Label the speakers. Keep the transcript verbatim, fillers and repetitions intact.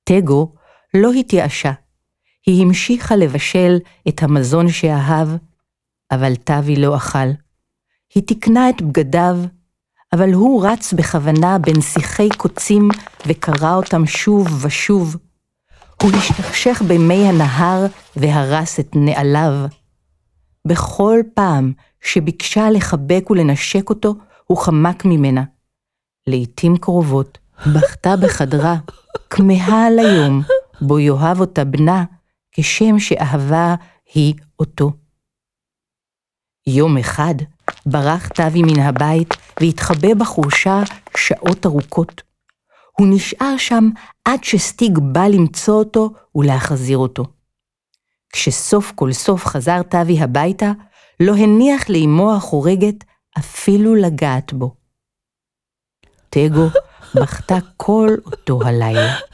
Speaker 1: תגו לא התייאשה. היא המשיכה לבשל את המזון שאהב, אבל תווי לא אכל. היא תקנה את בגדיו, אבל הוא רץ בכוונה בין שיחי קוצים וקרא אותם שוב ושוב. הוא השתכשך במי הנהר והרס את נעליו. בכל פעם שביקשה לחבק ולנשק אותו, הוא חמק ממנה. לעתים קרובות בכתה בחדרה, כמהה על היום בו יאהב אותה בנה, כשם שאהבה היא אותו. יום אחד ברח תווי מן הבית והתחבא בחורשה שעות ארוכות. הוא נשאר שם עד שסטיג בא למצוא אותו ולהחזיר אותו. כשסוף כל סוף חזר תווי הביתה, לא הניח לאמו החורגת אפילו לגעת בו. תגו בכתה כל אותו הלילה.